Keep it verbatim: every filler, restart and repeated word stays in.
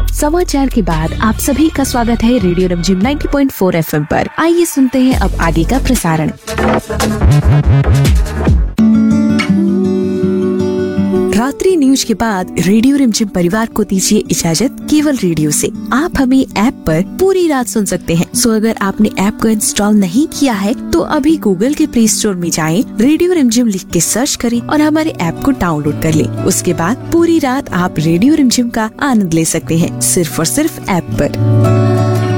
समाचार के बाद आप सभी का स्वागत है रेडियो रिमझिम नब्बे पॉइंट चार एफएम पर। आइए सुनते हैं अब आगे का प्रसारण। रात्रि न्यूज के बाद रेडियो रिमझिम परिवार को दीजिए इजाजत केवल रेडियो से। आप हमें ऐप पर पूरी रात सुन सकते हैं। सो अगर आपने ऐप को इंस्टॉल नहीं किया है तो अभी गूगल के प्ले स्टोर में जाएं, रेडियो रिमझिम लिख के सर्च करें और हमारे ऐप को डाउनलोड कर लें। उसके बाद पूरी रात आप रेडियो रिमझिम का आनंद ले सकते हैं, सिर्फ और सिर्फ ऐप पर।